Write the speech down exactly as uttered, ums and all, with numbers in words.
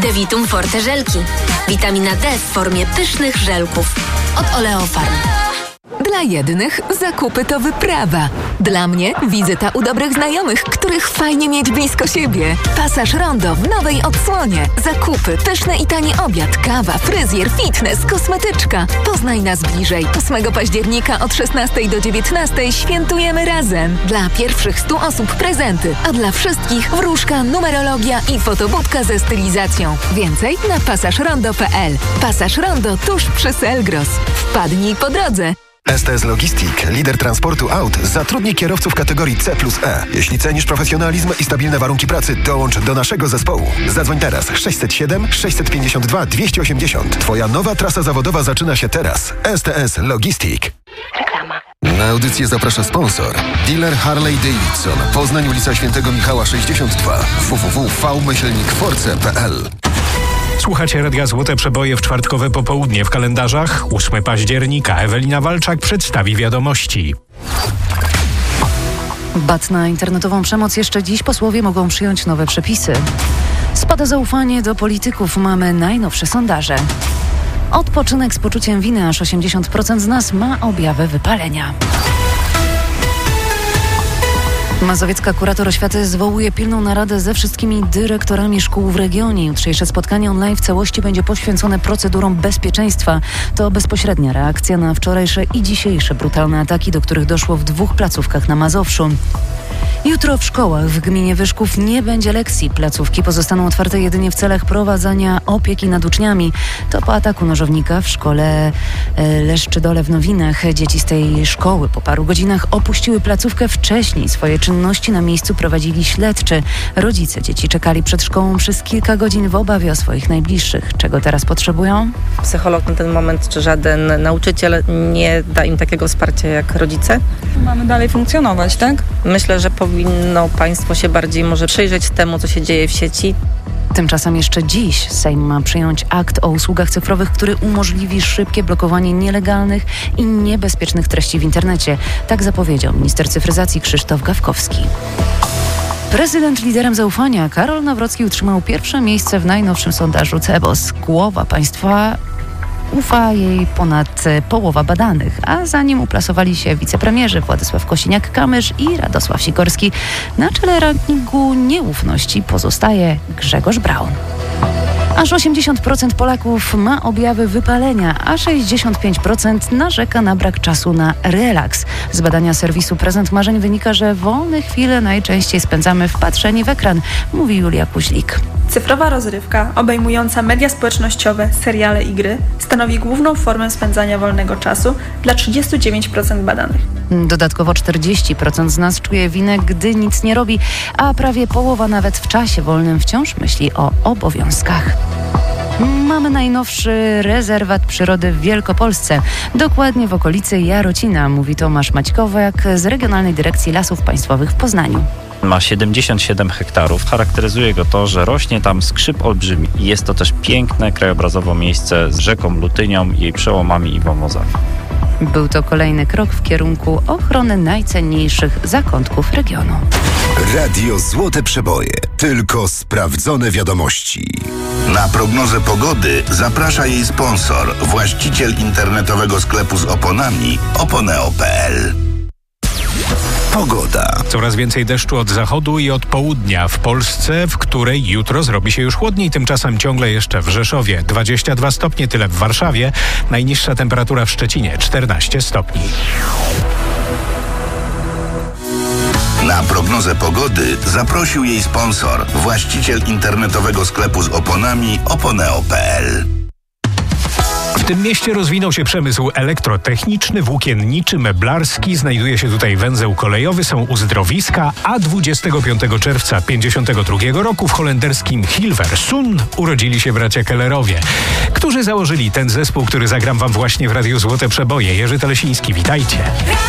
Devitum Forte żelki. Witamina D w formie pysznych żelków. Od Oleofarm. Dla jednych zakupy to wyprawa. Dla mnie wizyta u dobrych znajomych, których fajnie mieć blisko siebie. Pasaż Rondo w nowej odsłonie. Zakupy, pyszny i tani obiad, kawa, fryzjer, fitness, kosmetyczka. Poznaj nas bliżej. ósmego października od szesnastej do dziewiętnastej świętujemy razem. Dla pierwszych stu osób prezenty, a dla wszystkich wróżka, numerologia i fotobudka ze stylizacją. Więcej na pasażrondo kropka p l. Pasaż Rondo tuż przy Selgros. Wpadnij po drodze. S T S Logistic, lider transportu aut, zatrudni kierowców kategorii C plus E. Jeśli cenisz profesjonalizm i stabilne warunki pracy, dołącz do naszego zespołu. Zadzwoń teraz sześćset siedem, sześćset pięćdziesiąt dwa, dwieście osiemdziesiąt. Twoja nowa trasa zawodowa zaczyna się teraz. S T S Logistic. Reklama. Na audycję zaprasza sponsor. Dealer Harley Davidson. Poznań, ulica Świętego Michała sześćdziesiąt dwa. w w w kropka v myślnik force kropka p l. Słuchacie Radia Złote Przeboje w czwartkowe popołudnie w kalendarzach. ósmego października Ewelina Walczak przedstawi wiadomości. Bat na internetową przemoc jeszcze dziś posłowie mogą przyjąć nowe przepisy. Spada zaufanie do polityków, mamy najnowsze sondaże. Odpoczynek z poczuciem winy, aż osiemdziesiąt procent z nas ma objawy wypalenia. Mazowiecka kurator oświaty zwołuje pilną naradę ze wszystkimi dyrektorami szkół w regionie. Jutrzejsze spotkanie online w całości będzie poświęcone procedurom bezpieczeństwa. To bezpośrednia reakcja na wczorajsze i dzisiejsze brutalne ataki, do których doszło w dwóch placówkach na Mazowszu. Jutro w szkołach w gminie Wyszków nie będzie lekcji. Placówki pozostaną otwarte jedynie w celach prowadzenia opieki nad uczniami. To po ataku nożownika w szkole Leszczydole w Nowinach. Dzieci z tej szkoły po paru godzinach opuściły placówkę wcześniej. Swoje czynności na miejscu prowadzili śledczy. Rodzice dzieci czekali przed szkołą przez kilka godzin w obawie o swoich najbliższych. Czego teraz potrzebują? Psycholog na ten moment czy żaden nauczyciel nie da im takiego wsparcia jak rodzice. Mamy dalej funkcjonować, tak? Myślę, że powinno państwo się bardziej może przyjrzeć temu, co się dzieje w sieci. Tymczasem jeszcze dziś Sejm ma przyjąć akt o usługach cyfrowych, który umożliwi szybkie blokowanie nielegalnych i niebezpiecznych treści w internecie. Tak zapowiedział minister cyfryzacji Krzysztof Gawkowski. Prezydent liderem zaufania Karol Nawrocki utrzymał pierwsze miejsce w najnowszym sondażu C E B O S. Głowa państwa ufa jej ponad połowa badanych, a za nim uplasowali się wicepremierzy Władysław Kosiniak-Kamysz i Radosław Sikorski. Na czele rankingu nieufności pozostaje Grzegorz Braun. Aż osiemdziesiąt procent Polaków ma objawy wypalenia, a sześćdziesiąt pięć procent narzeka na brak czasu na relaks. Z badania serwisu Prezent Marzeń wynika, że wolne chwile najczęściej spędzamy wpatrzeni w ekran, mówi Julia Kuźlik. Cyfrowa rozrywka, obejmująca media społecznościowe, seriale i gry, stanowi główną formę spędzania wolnego czasu dla trzydzieści dziewięć procent badanych. Dodatkowo czterdzieści procent z nas czuje winę, gdy nic nie robi, a prawie połowa nawet w czasie wolnym wciąż myśli o obowiązkach. Mamy najnowszy rezerwat przyrody w Wielkopolsce, dokładnie w okolicy Jarocina, mówi Tomasz Maćkowiak z Regionalnej Dyrekcji Lasów Państwowych w Poznaniu. Ma siedemdziesiąt siedem hektarów. Charakteryzuje go to, że rośnie tam skrzyp olbrzymi. Jest to też piękne krajobrazowo miejsce z rzeką Lutynią, jej przełomami i wąwozami. Był to kolejny krok w kierunku ochrony najcenniejszych zakątków regionu. Radio Złote Przeboje. Tylko sprawdzone wiadomości. Na prognozę pogody zaprasza jej sponsor, właściciel internetowego sklepu z oponami oponeo kropka p l. Pogoda. Coraz więcej deszczu od zachodu i od południa w Polsce, w której jutro zrobi się już chłodniej. Tymczasem ciągle jeszcze w Rzeszowie dwadzieścia dwa stopnie, tyle w Warszawie. Najniższa temperatura w Szczecinie czternaście stopni. Na prognozę pogody zaprosił jej sponsor, właściciel internetowego sklepu z oponami oponeo kropka p l. W tym mieście rozwinął się przemysł elektrotechniczny, włókienniczy, meblarski. Znajduje się tutaj węzeł kolejowy, są uzdrowiska, a dwudziestego piątego czerwca tysiąc dziewięćset pięćdziesiątego drugiego roku w holenderskim Hilversum urodzili się bracia Kellerowie, którzy założyli ten zespół, który zagram wam właśnie w Radiu Złote Przeboje. Jerzy Telesiński, witajcie.